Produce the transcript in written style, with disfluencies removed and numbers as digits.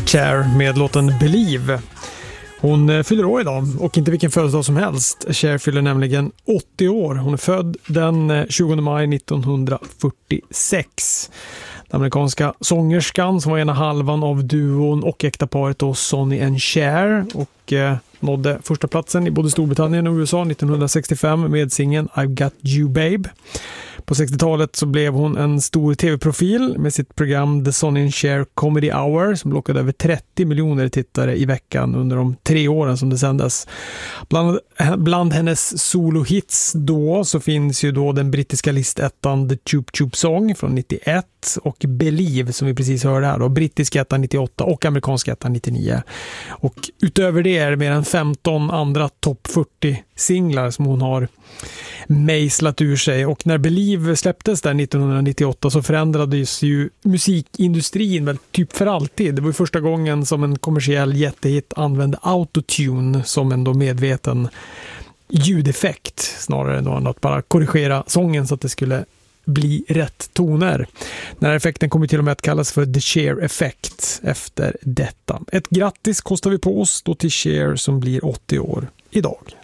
Cher med låten Believe. Hon fyller år idag och inte vilken födelsedag som helst. Cher fyller nämligen 80 år. Hon är född den 20 maj 1946. Den amerikanska sångerskan som var ena halvan av duon och äktaparet då Sonny and Cher och nådde första platsen i både Storbritannien och USA 1965 med singeln I've Got You Babe. På 60-talet så blev hon en stor tv-profil med sitt program The Sonny and Cher Comedy Hour som lockade över 30 miljoner tittare i veckan under de 3 åren som det sändes. Bland hennes solo-hits då så finns ju då den brittiska listettan The Choop Choop Song från 91 och Believe som vi precis hörde här då, brittiska ettan 98 och amerikanska ettan 99. Och utöver det är det mer än 15 andra topp 40-singlar som hon har mejslat ur sig. Och när Believe släpptes där 1998 så förändrades ju musikindustrin väl typ för alltid. Det var ju första gången som en kommersiell jättehit använde autotune som en då medveten ljudeffekt snarare än att bara korrigera sången så att det skulle bli rätt toner. Den här effekten kommer till och med att kallas för The Cher Effect efter detta. Ett grattis kostar vi på oss då till Cher som blir 80 år idag.